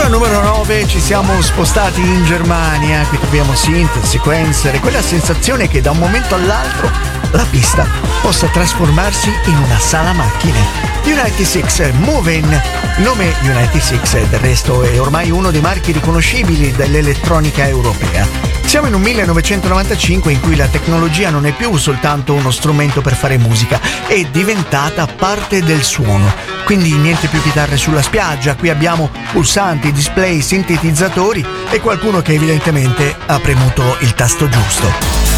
numero 9 ci siamo spostati in Germania. Qui troviamo synth, sequencer e quella sensazione che da un momento all'altro la pista possa trasformarsi in una sala macchine. United Six, Movin'. Il nome United Six del resto è ormai uno dei marchi riconoscibili dell'elettronica europea. Siamo in un 1995 in cui la tecnologia non è più soltanto uno strumento per fare musica, è diventata parte del suono. Quindi niente più chitarre sulla spiaggia, qui abbiamo pulsanti, display, sintetizzatori e qualcuno che evidentemente ha premuto il tasto giusto.